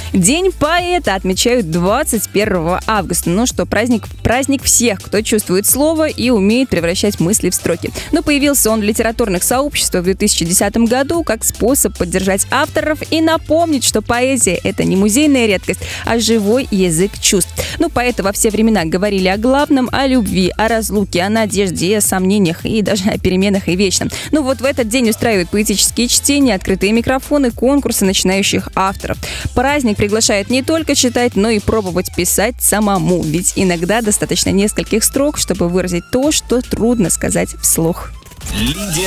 День поэта отмечают 21 августа. Ну что, праздник всех, кто чувствует слово и умеет превращать мысли в строки. Но появился он в литературных сообществах в 2010 году как способ поддержать авторов и напомнить, что поэзия — это не музейная редкость, а живой язык чувств. Ну, поэты во все времена говорили о главном, о любви, о разлуке, о надежде, о сомнениях и даже о переменах и вечном. Ну вот в этот день устраивают поэтические чтения, открытые микрофоны, конкурсы начинающих авторов. Праздник приглашает не только читать, но и пробовать писать самому, ведь иногда достаточно нескольких строк, чтобы выразить то, что трудно сказать вслух.